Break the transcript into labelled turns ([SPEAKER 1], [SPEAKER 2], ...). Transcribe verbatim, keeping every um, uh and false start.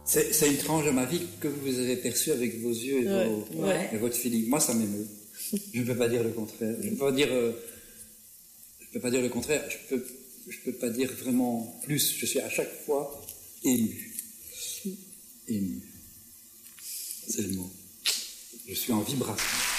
[SPEAKER 1] C'est, c'est une tranche de ma vie que vous avez perçue avec vos yeux et,
[SPEAKER 2] ouais,
[SPEAKER 1] vos,
[SPEAKER 2] ouais.
[SPEAKER 1] et votre feeling. Moi, ça m'émeut. Je ne peux pas dire le contraire. Je ne peux pas dire, euh, je peux pas dire le contraire. Je peux, je peux pas dire vraiment plus. Je suis à chaque fois ému. Ému. C'est le mot. Je suis en vibration.